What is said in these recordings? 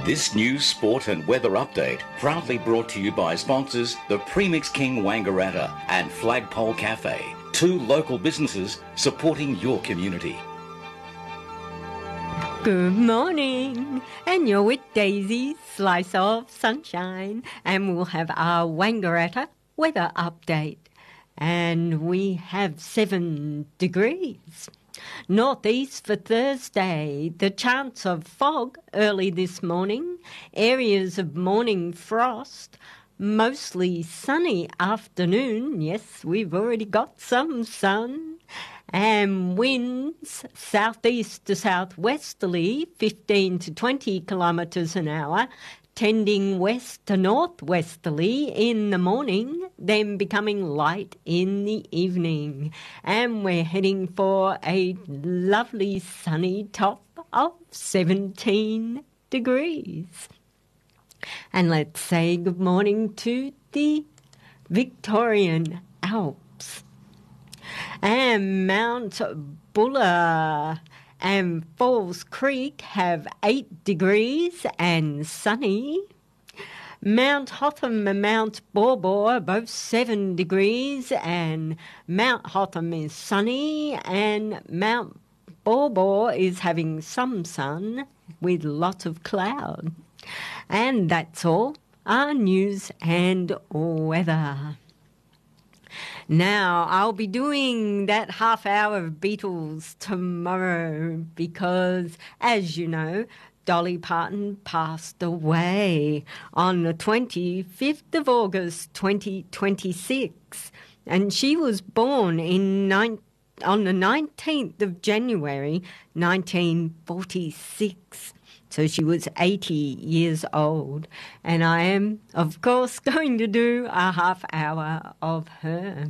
This news, sport and weather update proudly brought to you by sponsors the Premix King Wangaratta and Flagpole Cafe, two local businesses supporting your community. Good morning, and you're with Daisy, slice of sunshine, and we'll have our Wangaratta weather update. And we have 7 degrees. Northeast for Thursday, the chance of fog early this morning, areas of morning frost, mostly sunny afternoon. Yes, we've already got some sun. And winds southeast to southwesterly, 15 to 20 kilometres an hour, tending west to northwesterly in the morning, then becoming light in the evening. And we're heading for a lovely sunny top of 17 degrees. And let's say good morning to the Victorian Alps. And Mount Buller and Falls Creek have 8 degrees and sunny. Mount Hotham and Mount Baw Baw are both 7 degrees, and Mount Hotham is sunny, and Mount Baw Baw is having some sun with lots of cloud. And that's all our news and weather. Now, I'll be doing that half hour of Beatles tomorrow because, as you know, Dolly Parton passed away on the 25th of August 2026, and she was born on the 19th of January 1946. So she was 80 years old, and I am, of course, going to do a half hour of her.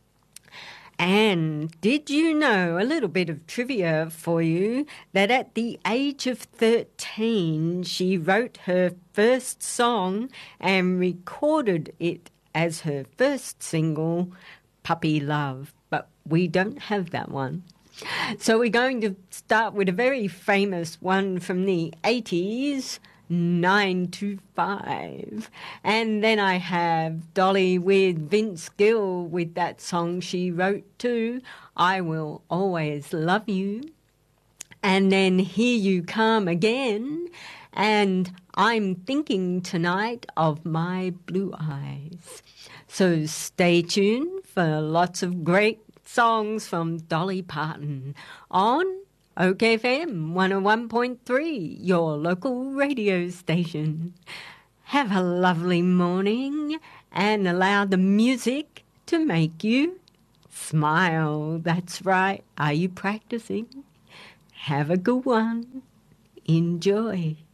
And did you know, a little bit of trivia for you, that at the age of 13, she wrote her first song and recorded it as her first single, Puppy Love. But we don't have that one. So we're going to start with a very famous one from the 80s, 9 to 5. And then I have Dolly with Vince Gill with that song she wrote too, I Will Always Love You. And then Here You Come Again. And I'm Thinking Tonight of My Blue Eyes. So stay tuned for lots of great songs from Dolly Parton on OKFM 101.3, your local radio station. Have a lovely morning and allow the music to make you smile. That's right. Are you practicing? Have a good one. Enjoy.